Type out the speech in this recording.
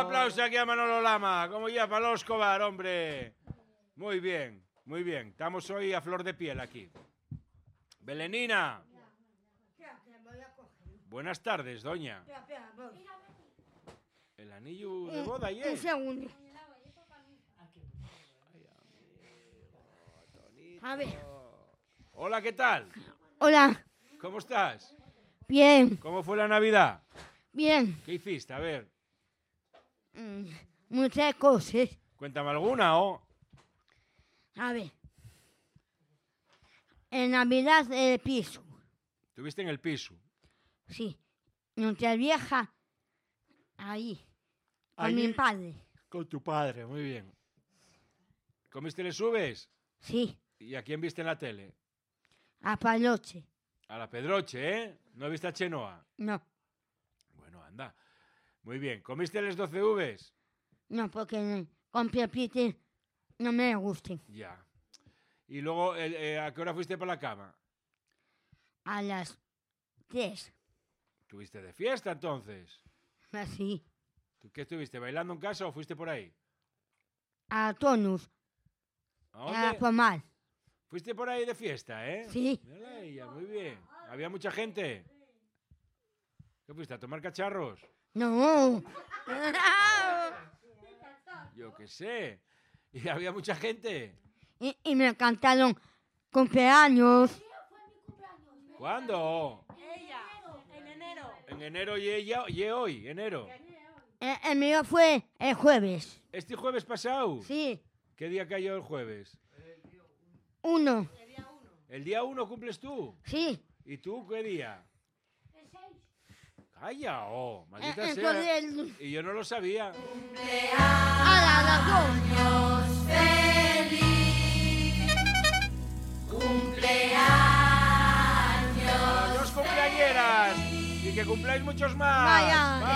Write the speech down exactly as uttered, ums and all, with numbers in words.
aplauso aquí a Manolo Lama, como ya para los Escobar, hombre. Muy bien, muy bien. Estamos hoy a flor de piel aquí. Belenina. Buenas tardes, doña. El anillo de boda y Un segundo. A ver. Hola, ¿qué tal? Hola. ¿Cómo estás? Bien. ¿Cómo fue la Navidad? Bien. ¿Qué hiciste? A ver. Mm, muchas cosas. Cuéntame alguna, ¿o? A ver. En Navidad el piso. ¿Estuviste en el piso? Sí. Nuestra vieja. Ahí. Con Allí. mi padre. Con tu padre, muy bien. ¿Comiste les uvas? Sí. ¿Y a quién viste en la tele? A Paloche. A la Pedroche, ¿eh? ¿No viste a Chenoa? No. Bueno, anda. Muy bien. ¿Comiste les doce uvas? No, porque con Pepite no me gustan. Ya. ¿Y luego eh, eh, a qué hora fuiste para la cama? A las tres. ¿Tuviste de fiesta entonces? Así. ¿Tú qué estuviste? ¿Bailando en casa o fuiste por ahí? A Tonus. ¿A A dónde? Pomar. ¿Fuiste por ahí de fiesta, eh? Sí. Mírala ella, muy bien. ¿Había mucha gente? ¿Qué fuiste, a tomar cacharros? No. Yo qué sé. ¿Y había mucha gente? Y, y me cantaron cumpleaños. ¿Cuándo? Ella, en enero. En enero y ella, y hoy, enero. El, el mío fue el jueves. ¿Este jueves pasado? Sí. ¿Qué día cayó el jueves? Uno. ¿El día uno cumples tú? Sí. ¿Y tú qué día? El seis. Calla, oh, maldita Eh, sea. entonces el- Y yo no lo sabía. A la- las dos. ¡A las dos cumpleañeras! Y que cumpláis muchos más. Vaya. ¡Va!